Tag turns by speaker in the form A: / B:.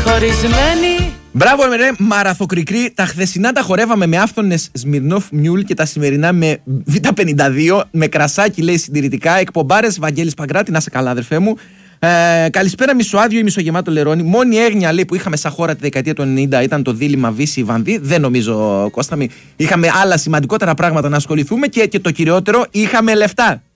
A: χωρισμένοι.
B: Μπράβο, ρε μαραθοκρικρή. Τα χθεσινά τα χορεύαμε με άφθονες Σμιρνόφ Μιούλ και τα σημερινά με Β52. Με κρασάκι, λέει, συντηρητικά. Εκπομπάρες Βαγγέλης Παγκράτη, να σε καλά, αδερφέ μου. Καλησπέρα, μισοάδιο ή μισογεμάτο λερόνι. Μόνη έγνοια, λέει, που είχαμε σαν χώρα τη δεκαετία του 90 ήταν το δίλημμα Βύση-Βανδύ. Δεν νομίζω, Κώστα, είχαμε άλλα σημαντικότερα πράγματα να ασχοληθούμε και το κυριότερο, είχαμε λεφτά.